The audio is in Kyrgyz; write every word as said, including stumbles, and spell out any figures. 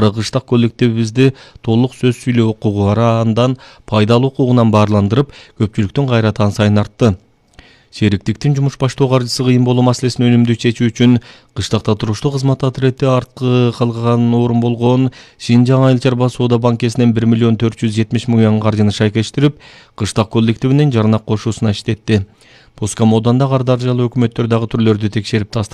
Ары кыштак коллективибизди толук сөз сүйлөө укугу бар, андан пайдалуу укугунан баарландырып, көпчүлүктүн кайраты ан сайын артты. Шериктиктин жумуш баштоо каржысы кыйын болуу маселесин өнүмдүү чечүү үчүн кыштакта туруштуу кызмат отрети арткы калган орун болгон Шинжаң Айыл Чарба соода банкесинен бир миллион төрт жүз жетимиш миң каржыны шайкештирип, кыштак коллективинин жарнак кошуусуна иштетти. Поском ооданда кар даржалуу өкмөттөр дагы түрлөрдү текшерип тастыктады.